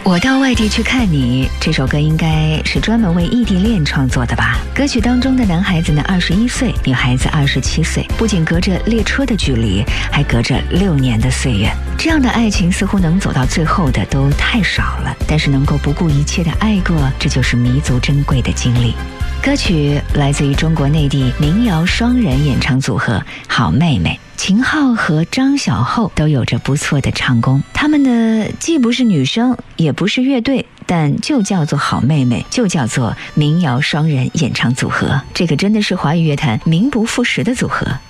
我到外地去看你，这首歌应该是专门为异地恋创作的吧。歌曲当中的男孩子呢21岁，女孩子27岁，不仅隔着列车的距离，还隔着6年的岁月。这样的爱情似乎能走到最后的都太少了，但是能够不顾一切的爱过，这就是弥足珍贵的经历。歌曲来自于中国内地民谣双人演唱组合好妹妹，秦昊和张小厚都有着不错的唱功。他们呢既不是女生也不是乐队，但就叫做好妹妹，就叫做民谣双人演唱组合。这个真的是华语乐坛名不副实的组合。